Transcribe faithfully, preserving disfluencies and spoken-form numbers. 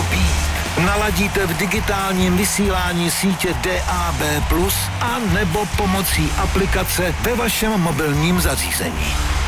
být. Naladíte v digitálním vysílání sítě D A B plus, a nebo pomocí aplikace ve vašem mobilním zařízení.